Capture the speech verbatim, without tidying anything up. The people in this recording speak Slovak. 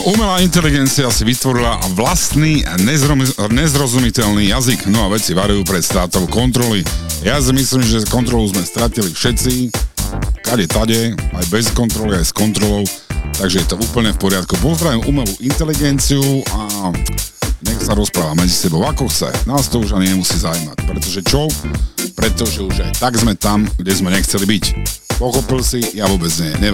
umelá inteligencia si vytvorila vlastný nezrom, nezrozumiteľný jazyk, no a veci varujú pred strátou kontroly. Ja si myslím, že kontrolu sme stratili všetci, kade tade, aj bez kontroly, aj s kontrolou, takže je to úplne v poriadku. Pozdravím umelú inteligenciu a nech sa rozpráva medzi sebou ako chce. Nás to už ani nemusí zaujímať, pretože čo? Pretože už aj tak sme tam, kde sme nechceli byť. Pochopil si? Ja vôbec nie, neviem.